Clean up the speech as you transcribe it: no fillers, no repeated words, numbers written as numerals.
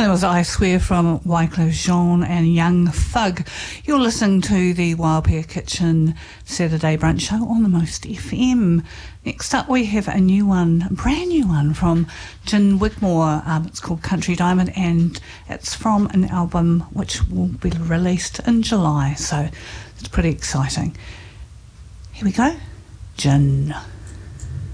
And it was I Swear from Wycliffe Jean and Young Thug. You're listening to the Wild Pear Kitchen Saturday Brunch Show on the Most FM. Next up we have a new one, a brand new one from Gin Wigmore. It's called Country Diamond and it's from an album which will be released in July. So it's pretty exciting. Here we go. Gin.